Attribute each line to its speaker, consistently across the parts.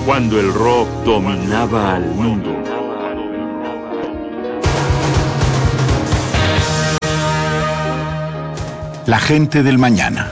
Speaker 1: cuando el rock dominaba al mundo.
Speaker 2: La gente del mañana.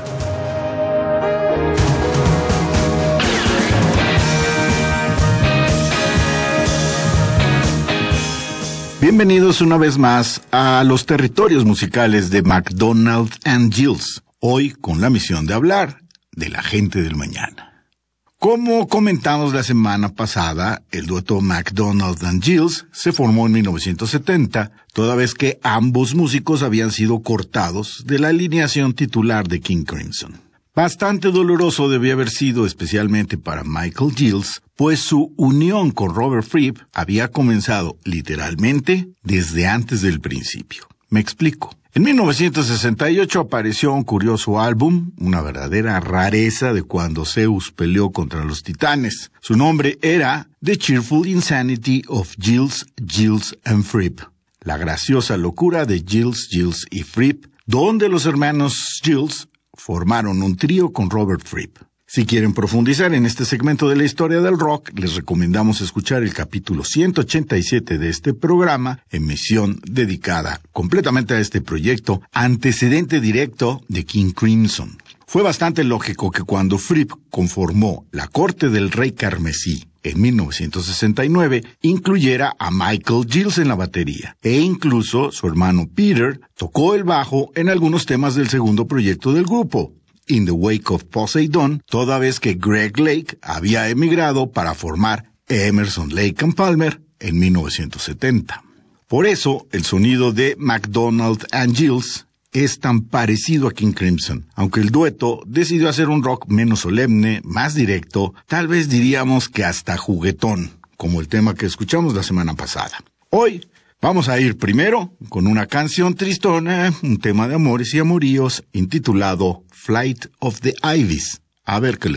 Speaker 2: Bienvenidos una vez más a los territorios musicales de McDonald and Gills, hoy con la misión de hablar de la gente del mañana. Como comentamos la semana pasada, el dueto McDonald and Gills se formó en 1970, toda vez que ambos músicos habían sido cortados de la alineación titular de King Crimson. Bastante doloroso debió haber sido especialmente para Michael Gills, pues su unión con Robert Fripp había comenzado literalmente desde antes del principio. Me explico. En 1968 apareció un curioso álbum, una verdadera rareza de cuando Zeus peleó contra los titanes. Su nombre era The Cheerful Insanity of Gills, Gills and Fripp. La graciosa locura de Gills, Gills y Fripp, donde los hermanos Gills formaron un trío con Robert Fripp. Si quieren profundizar en este segmento de la historia del rock, les recomendamos escuchar el capítulo 187 de este programa, emisión dedicada completamente a este proyecto, antecedente directo de King Crimson. Fue bastante lógico que cuando Fripp conformó la corte del Rey Carmesí en 1969, incluyera a Michael Gills en la batería, e incluso su hermano Peter tocó el bajo en algunos temas del segundo proyecto del grupo, In the Wake of Poseidon, toda vez que Greg Lake había emigrado para formar Emerson, Lake and Palmer en 1970. Por eso, el sonido de McDonald and Gills es tan parecido a King Crimson, aunque el dueto decidió hacer un rock menos solemne, más directo, tal vez diríamos que hasta juguetón, como el tema que escuchamos la semana pasada. Hoy vamos a ir primero con una canción tristona, un tema de amores y amoríos, intitulado Flight of the Ivies. A ver qué les